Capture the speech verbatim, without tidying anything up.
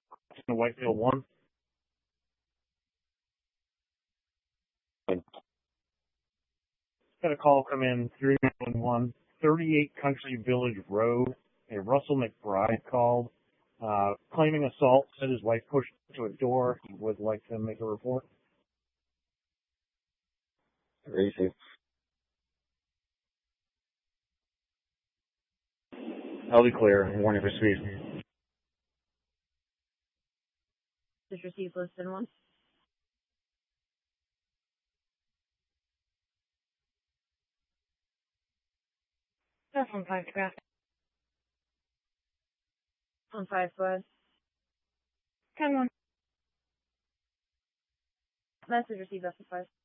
to Whitefield one. Got a call come in three one one, thirty-eight Country Village Road. A Russell McBride called, uh, claiming assault. Said his wife pushed to a door. He would like to make a report. Crazy. I'll be clear. Warning for speed. Just received listed one. That's on five traffic. On five, go ahead. ten one. Message received, that's on five.